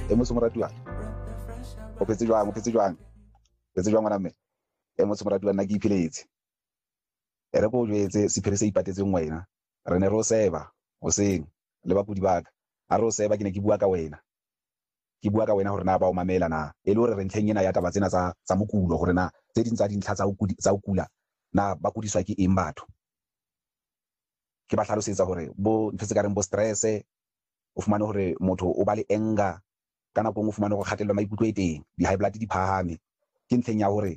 motho moratuwa o phetse jwang ngwana mme motho moratuwa nna ke iphiletse re go jwetse sephiri se ipatetseng wena re ne ro seba o seng le bakudi baka a ro seba ke ne ke bua ka wena hore na ba o mamela na e le hore re ntlheng ena ya taba tsena tsa mokulo hore na tse ding tsa dintlha tsa o kula na ba kudiswa ke eng batho ke ba hlalosetsa hore bo ntse ka reng bo stress o fumane hore motho o ba le anger kana go fumane go kgatelelwa maikutlo e teng di high blood di phahame ke ntlheng ya hore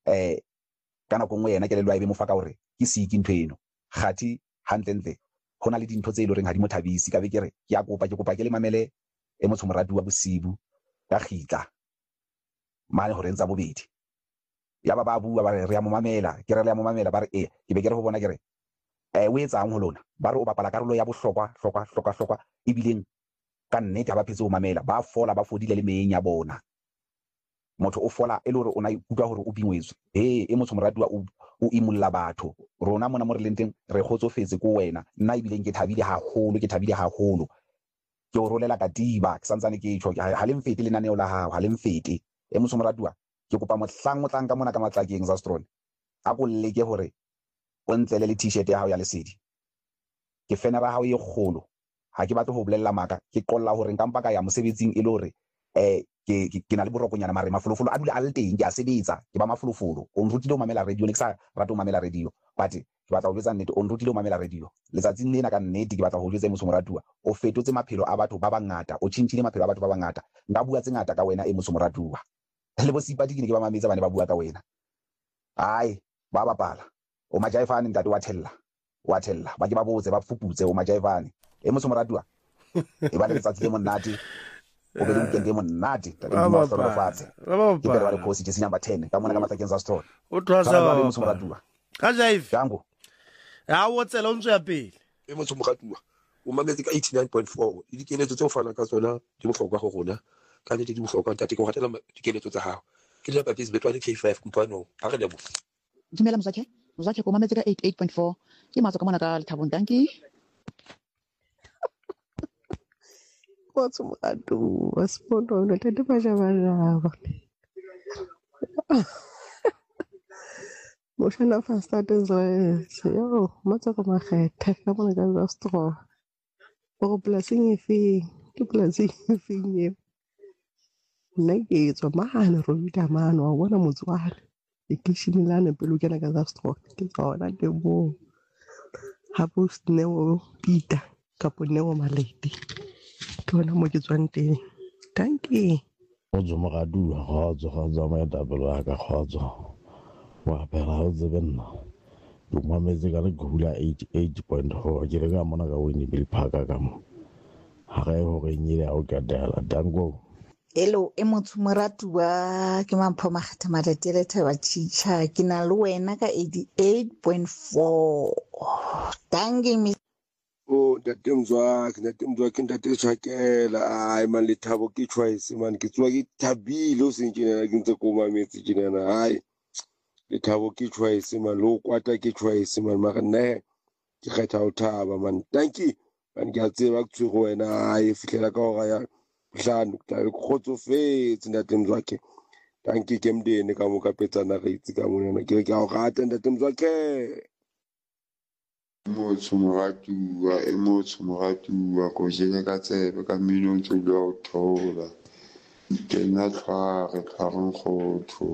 kana go yena ke le lwa e be mo fa ka hore ke siki ntho eno kgathi hantle hona le dintho tse ile reng ha di mothabisi ka be ke re ke kopa ke le mamele motho moratuwa bosibu ka khitla mane hore ntsa bobedi ya ba bua ba re ya mo mamela ke re le ya mo mamela ba re ke be ke re ho bona ke re o etsang ho lona ba re o bapala karolo ya bohlokwa ebileng ka nnete ha ba phetse o mamela ba fola ba fodile le meeng ya bona motho o fola e le hore o na ikutlwa hore o bingwetswe motho moratuwa o imulla batho rona mona mo re leng teng re kgotsofetse ko wena nna ebileng ke thabile haholo ke o rolela ka diba ke santsane ke tjho ha le mfete lenaneo la hao ha le mfete motho moratuwa ke kopa mohlang o tlang ka mona ka matlakeng Zastron a go leke hore o ntlele le t-shirt ya hao ya lesedi ke fenera hao e kgolo ha ke batle ho bolella maka ke qolla hore nka mpa ka ya mosebetsing e le hore ke na le borokonyana mare mafolofolo a dule a le teng ke a sebetsa ke ba mafolofolo o nrutile ho mamela radio ne ke sa rate ho mamela radio but ke batla ho jwetsa nnete o nrutile ho mamela radio letsatsing lena ka nnete ke batla ho jwetsa motho moratuwa o fetotse maphelo a batho ba bangata o tjhintshile maphelo a batho ba bangata nka bua tse ngata ka wena motho moratuwa le bo sipati ke ba mametsa bane ba bua ka wena hai ba bapala o majaifane ntate wa thella ba ke ba botse ba fuputse o majaifane motho moratuwa e ba le letsatsi le monate o be le weekend e monate tate di ma flo fatshe ke pele wa le post tse number 10 ka mona ka matlakeng sa store o twasa ba motho moratuwa ka jaive jango ha o tsela o ntse ya pele motho moratuwa o mametse ka 89.4 le dikeletso tse o fana ka tsona di bohlokwa go rona ka nnete di bohlokwa ntate go ratela dikeletso tsa hao ke le papis betwane K5 Mpano ha re lebo dumela mozakhe ko mametse ka 88.4 ke matso ka mona ka Lethabong danki motho moratuwa spono ntate ba jaba moshana fast Israel yo matso ka makgethe ka mona ka Zastron go plasing e feng ke plasing e feng ye nna ke tswa mahane ro bita mano wa bona motswala e kishinilane pelo kena ka Zastron ke tsona ke bo ha bo snewo Peter ka ponewo malete ke bona mo ke tswang teng dankie o moratuwa kgotso maetapelo a ka kgotso wa phela o tsebena o mametse ka le gula 88.4 ke re ka mona ka wini bil phaka ka mo ha ga go re nyile a o ka dela dango hello motho moratuwa ke mampho makgetha maletele thaba chicha ke na le wena ka 88.4 dankie ntate ntate tshakela ai man le thabo ke choice man ke tswa ke thabile o se nkinela ke ntse ko mametse kinana hai le thabo ke choice man lo kwata ke choice man mara nne ke kgetha ho thaba man thank you man ke a tseba ke tswe wena ai fihlela ka hora ya hlano ke kgotsofetse ntate mzwakhe thank you ke mdene ka mo ka petsana re itse ka mona ke a o rata ntate mzwakhe motho moratuwa ko jele ka tsebe ka mmino ntse o thola ke nna tshware khotho